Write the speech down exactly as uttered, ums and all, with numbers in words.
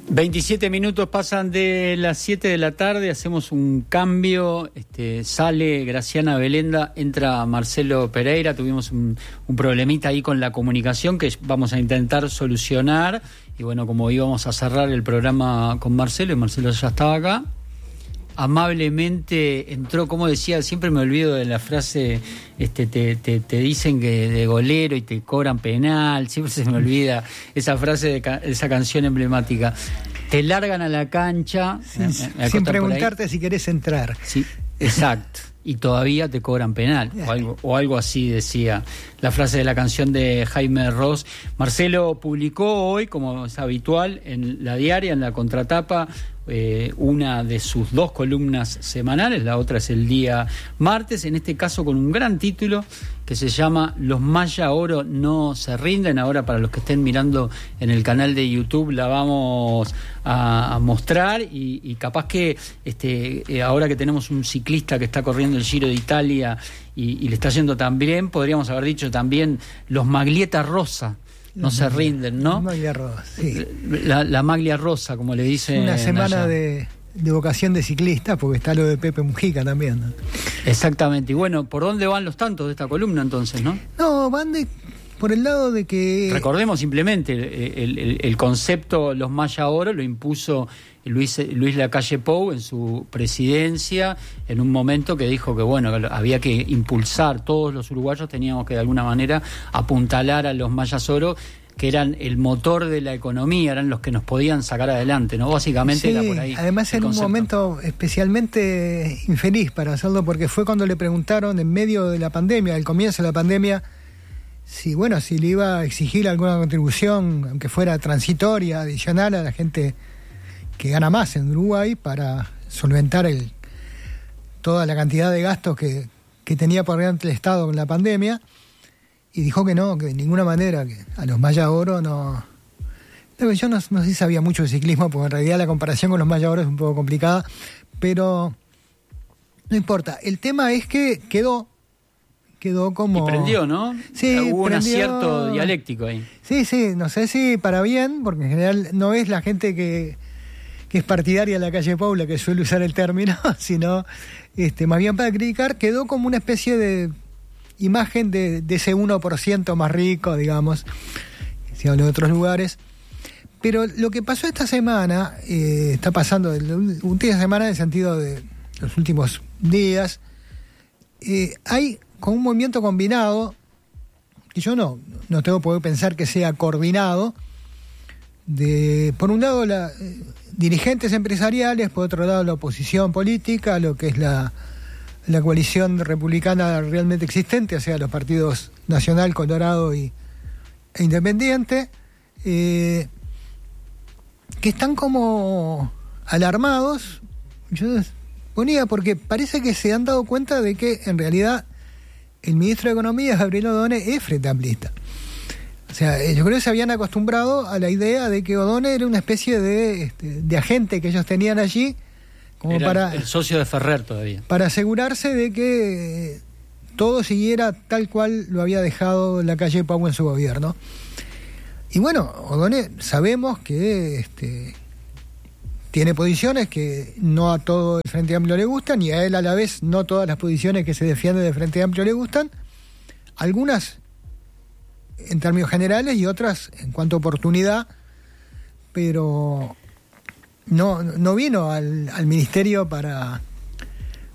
veintisiete minutos pasan de las siete de la tarde, hacemos un cambio, este, sale Graciana Belenda, entra Marcelo Pereira, tuvimos un, un problemita ahí con la comunicación que vamos a intentar solucionar, y bueno, como íbamos a cerrar el programa con Marcelo, y Marcelo ya estaba acá, amablemente entró, como decía, siempre me olvido de la frase, este, te, te, te dicen que de golero y te cobran penal, siempre se me olvida esa frase de ca- esa canción emblemática. Te largan a la cancha sí, me, me sin preguntarte si querés entrar. Sí, exacto. Y todavía te cobran penal, o algo, o algo así decía la frase de la canción de Jaime Ross. Marcelo publicó hoy, como es habitual, en La Diaria, en la contratapa, eh, una de sus dos columnas semanales, la otra es el día martes, en este caso con un gran título que se llama Los Maya Oro no se rinden. Ahora, para los que estén mirando en el canal de YouTube, la vamos a, a mostrar, y, y capaz que este, eh, ahora que tenemos un ciclista que está corriendo el Giro de Italia y, y le está yendo tan bien, podríamos haber dicho también los Maglietta Rosa no se rinden, ¿no? Maglia Rosa, sí. La, la Maglia Rosa, como le dicen. Una semana allá. de, de vocación de ciclista, porque está lo de Pepe Mujica también, ¿no? Exactamente. Y bueno, ¿por dónde van los tantos de esta columna entonces, no? No, van de, por el lado de que... Recordemos simplemente, el, el, el concepto Los Maya Oro lo impuso Luis, Luis Lacalle Pou en su presidencia, en un momento que dijo que bueno, que había que impulsar, todos los uruguayos teníamos que de alguna manera apuntalar a los Mayas Oro, que eran el motor de la economía, eran los que nos podían sacar adelante, ¿no? Básicamente sí, era por ahí. Además, en concepto. Un momento especialmente infeliz para hacerlo, porque fue cuando le preguntaron en medio de la pandemia, al comienzo de la pandemia, si bueno, si le iba a exigir alguna contribución, aunque fuera transitoria, adicional a la gente que gana más en Uruguay, para solventar el, toda la cantidad de gastos que, que tenía por delante el Estado con la pandemia, y dijo que no, que de ninguna manera, que a los Maya Oro no... Yo no, no sé si sabía mucho de ciclismo, porque en realidad la comparación con los Maya Oro es un poco complicada, pero no importa. El tema es que quedó, quedó como... Y prendió, ¿no? Sí, hubo un prendió... acierto dialéctico ahí. Sí, sí, no sé si para bien, porque en general no es la gente que... que es partidaria de Lacalle Pou la que suele usar el término, sino este, más bien para criticar, quedó como una especie de imagen de, de ese uno por ciento más rico, digamos, si hablo de otros lugares. Pero lo que pasó esta semana, eh, está pasando, un día de semana en el sentido de los últimos días, eh, hay como un movimiento combinado, que yo no, no tengo por qué pensar que sea coordinado, de, por un lado, la... Eh, dirigentes empresariales, por otro lado la oposición política, lo que es la, la coalición republicana realmente existente, o sea, los partidos Nacional, Colorado y, e Independiente, eh, que están como alarmados. Yo ponía porque parece que se han dado cuenta de que en realidad el ministro de Economía, Gabriel Odone, es frente amplista. O sea, yo creo que se habían acostumbrado a la idea de que Odone era una especie de, este, de agente que ellos tenían allí, como era para el socio de Ferrer todavía, para asegurarse de que eh, todo siguiera tal cual lo había dejado Lacalle Pou en su gobierno. Y bueno, Odone sabemos que este, tiene posiciones que no a todo el Frente Amplio le gustan, y a él a la vez no todas las posiciones que se defienden del Frente Amplio le gustan, algunas en términos generales y otras en cuanto a oportunidad, pero no, no vino al, al ministerio para,